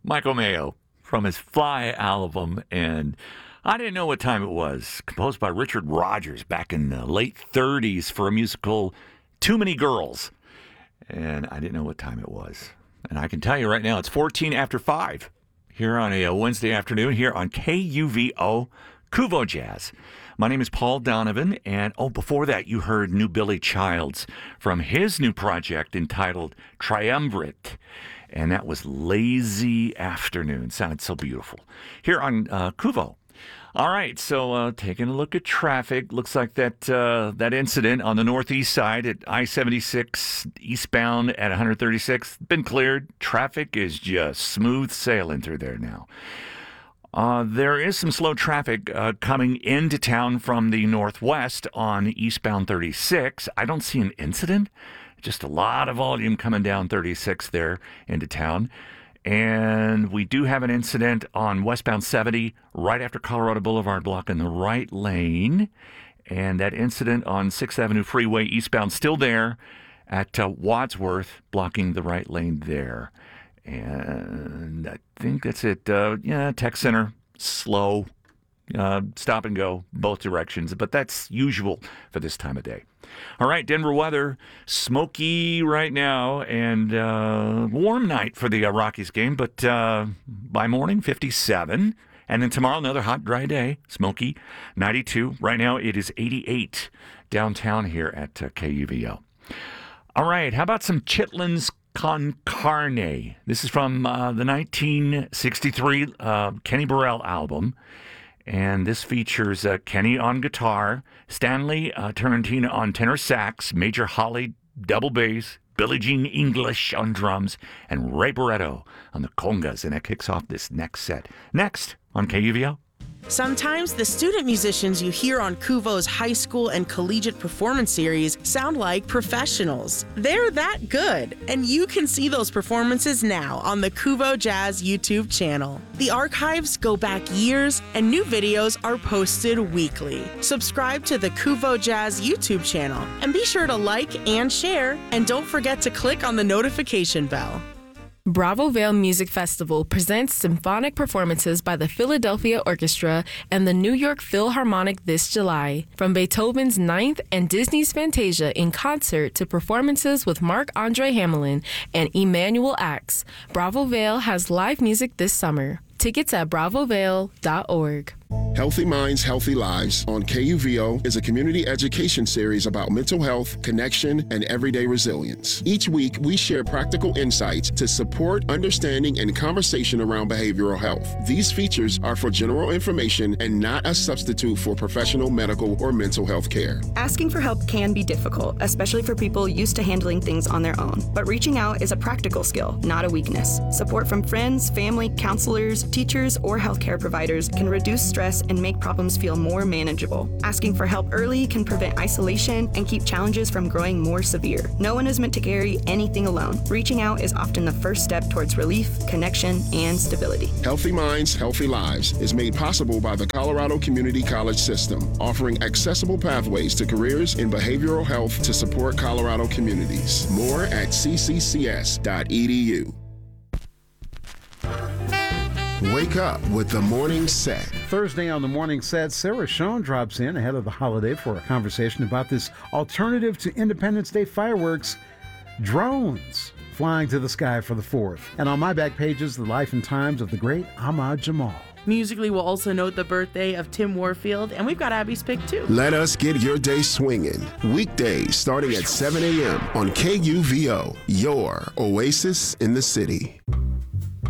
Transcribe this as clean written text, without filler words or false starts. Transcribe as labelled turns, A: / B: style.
A: Michael Mayo from his Fly album, and I didn't know what time it was. Composed by Richard Rodgers back in the late 30s for a musical, Too Many Girls. And I didn't know what time it was. And I can tell you right now, it's 14 after 5 here on a Wednesday afternoon here on KUVO, Kuvo Jazz. My name is Paul Donovan, and before that you heard New Billy Childs from his new project entitled Triumvirate. And that was Lazy Afternoon. Sounded so beautiful. Here on Kuvo. All right, so taking a look at traffic. Looks like that incident on the northeast side at I-76 eastbound at 136 been cleared. Traffic is just smooth sailing through there now. There is some slow traffic coming into town from the northwest on eastbound 36. I don't see an incident. Just a lot of volume coming down 36 there into town. And we do have an incident on westbound 70 right after Colorado Boulevard blocking the right lane. And that incident on 6th Avenue Freeway eastbound still there at Wadsworth blocking the right lane there. And I think that's it. Tech Center, slow, stop and go, both directions. But that's usual for this time of day. All right, Denver weather, smoky right now, and warm night for the Rockies game. But by morning, 57. And then tomorrow, another hot, dry day, smoky, 92. Right now, it is 88 downtown here at KUVO. All right, how about some Chitlins Con Carne? This is from the 1963 Kenny Burrell album. And this features Kenny on guitar, Stanley Tarantino on tenor sax, Major Holly double bass, Billie Jean English on drums, and Ray Barretto on the congas. And that kicks off this next set. Next on KUVO.
B: Sometimes the student musicians you hear on Kuvo's high school and collegiate performance series sound like professionals. They're that good, and you can see those performances now on the Kuvo Jazz YouTube channel. The archives go back years, and new videos are posted weekly. Subscribe to the Kuvo Jazz YouTube channel, and be sure to like and share, and don't forget to click on the notification bell.
C: Bravo Vale Music Festival presents symphonic performances by the Philadelphia Orchestra and the New York Philharmonic this July. From Beethoven's Ninth and Disney's Fantasia in concert to performances with Marc-Andre Hamelin and Emanuel Ax, Bravo Vale has live music this summer. Tickets at bravovale.org.
D: Healthy Minds, Healthy Lives on KUVO is a community education series about mental health, connection, and everyday resilience. Each week, we share practical insights to support understanding and conversation around behavioral health. These features are for general information and not a substitute for professional medical or mental health care.
E: Asking for help can be difficult, especially for people used to handling things on their own. But reaching out is a practical skill, not a weakness. Support from friends, family, counselors, teachers, or healthcare providers can reduce stress and make problems feel more manageable. Asking for help early can prevent isolation and keep challenges from growing more severe. No one is meant to carry anything alone. Reaching out is often the first step towards relief, connection, and stability.
D: Healthy Minds, Healthy Lives is made possible by the Colorado Community College System, offering accessible pathways to careers in behavioral health to support Colorado communities. More at cccs.edu. Wake up with the morning set.
F: Thursday on the morning set, Sarah Schoen drops in ahead of the holiday for a conversation about this alternative to Independence Day fireworks, drones flying to the sky for the 4th. And on my back pages, the life and times of the great Ahmad Jamal.
B: Musically, we'll also note the birthday of Tim Warfield, and we've got Abby's pick too.
D: Let us get your day swinging. Weekdays starting at 7 a.m. on KUVO, your oasis in the city.